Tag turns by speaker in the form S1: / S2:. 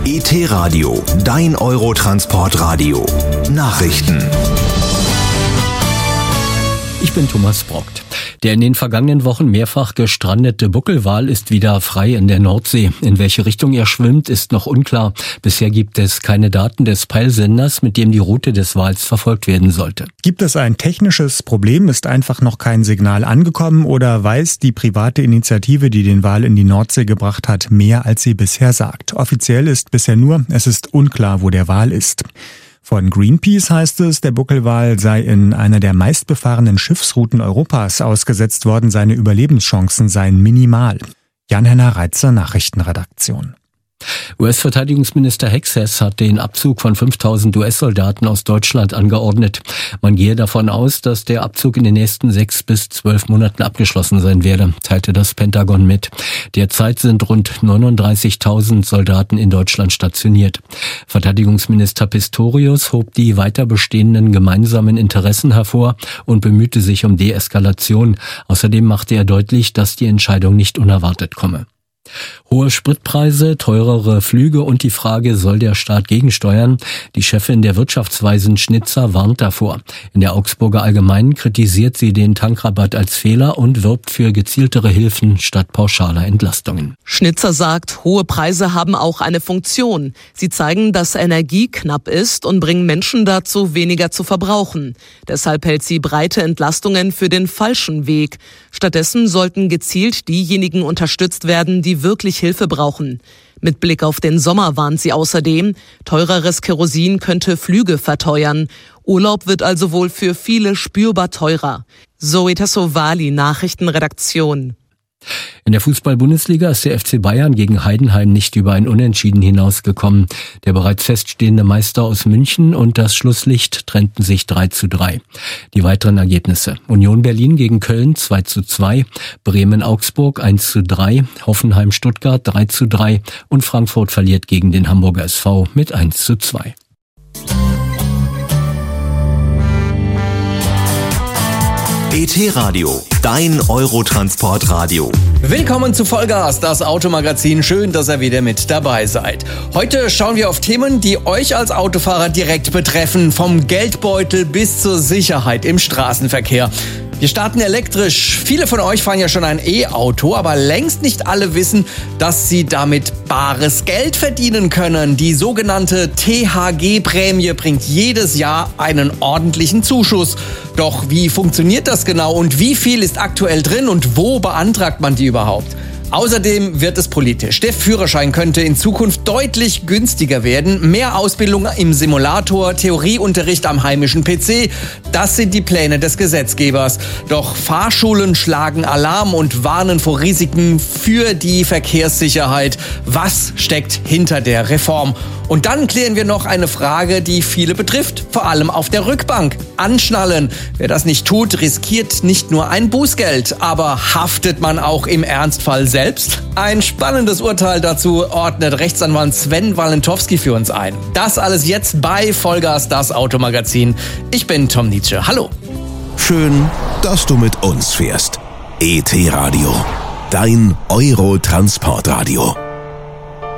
S1: ET-Radio, dein Eurotransportradio. Nachrichten.
S2: Ich bin Thomas Brockt. Der in den vergangenen Wochen mehrfach gestrandete Buckelwal ist wieder frei in der Nordsee. In welche Richtung er schwimmt, ist noch unklar. Bisher gibt es keine Daten des Peilsenders, mit dem die Route des Wals verfolgt werden sollte.
S3: Gibt es ein technisches Problem? Ist einfach noch kein Signal angekommen? Oder weiß die private Initiative, die den Wal in die Nordsee gebracht hat, mehr als sie bisher sagt? Offiziell ist bisher nur, es ist unklar, wo der Wal ist. Von Greenpeace heißt es, der Buckelwal sei in einer der meistbefahrenen Schiffsrouten Europas ausgesetzt worden, seine Überlebenschancen seien minimal. Jan-Henner Reitzer, Nachrichtenredaktion.
S2: US-Verteidigungsminister Hexas hat den Abzug von 5000 US-Soldaten aus Deutschland angeordnet. Man gehe davon aus, dass der Abzug in den nächsten 6 bis 12 Monaten abgeschlossen sein werde, teilte das Pentagon mit. Derzeit sind rund 39.000 Soldaten in Deutschland stationiert. Verteidigungsminister Pistorius hob die weiter bestehenden gemeinsamen Interessen hervor und bemühte sich um Deeskalation. Außerdem machte er deutlich, dass die Entscheidung nicht unerwartet komme. Hohe Spritpreise, teurere Flüge und die Frage, soll der Staat gegensteuern? Die Chefin der Wirtschaftsweisen Schnitzer warnt davor. In der Augsburger Allgemeinen kritisiert sie den Tankrabatt als Fehler und wirbt für gezieltere Hilfen statt pauschaler Entlastungen.
S4: Schnitzer sagt, hohe Preise haben auch eine Funktion. Sie zeigen, dass Energie knapp ist und bringen Menschen dazu, weniger zu verbrauchen. Deshalb hält sie breite Entlastungen für den falschen Weg. Stattdessen sollten gezielt diejenigen unterstützt werden, die wirklich Hilfe brauchen. Mit Blick auf den Sommer warnt sie außerdem, teureres Kerosin könnte Flüge verteuern. Urlaub wird also wohl für viele spürbar teurer. Zoe Tassovali, Nachrichtenredaktion.
S2: In der Fußball-Bundesliga ist der FC Bayern gegen Heidenheim nicht über ein Unentschieden hinausgekommen. Der bereits feststehende Meister aus München und das Schlusslicht trennten sich 3:3. Die weiteren Ergebnisse: Union Berlin gegen Köln 2:2, Bremen-Augsburg 1:3, Hoffenheim-Stuttgart 3:3 und Frankfurt verliert gegen den Hamburger SV mit 1:2.
S1: ET-Radio, dein Eurotransportradio.
S5: Willkommen zu Vollgas, das Automagazin. Schön, dass ihr wieder mit dabei seid. Heute schauen wir auf Themen, die euch als Autofahrer direkt betreffen. Vom Geldbeutel bis zur Sicherheit im Straßenverkehr. Wir starten elektrisch. Viele von euch fahren ja schon ein E-Auto, aber längst nicht alle wissen, dass sie damit bares Geld verdienen können. Die sogenannte THG-Prämie bringt jedes Jahr einen ordentlichen Zuschuss. Doch wie funktioniert das genau und wie viel ist aktuell drin und wo beantragt man die überhaupt? Außerdem wird es politisch. Der Führerschein könnte in Zukunft deutlich günstiger werden. Mehr Ausbildung im Simulator, Theorieunterricht am heimischen PC. Das sind die Pläne des Gesetzgebers. Doch Fahrschulen schlagen Alarm und warnen vor Risiken für die Verkehrssicherheit. Was steckt hinter der Reform? Und dann klären wir noch eine Frage, die viele betrifft, vor allem auf der Rückbank. Anschnallen. Wer das nicht tut, riskiert nicht nur ein Bußgeld, aber haftet man auch im Ernstfall selbst? Ein spannendes Urteil dazu ordnet Rechtsanwalt Sven Walentowski für uns ein. Das alles jetzt bei Vollgas, das Automagazin. Ich bin Tom Nietzsche. Hallo.
S1: Schön, dass du mit uns fährst. ET-Radio, dein Eurotransportradio.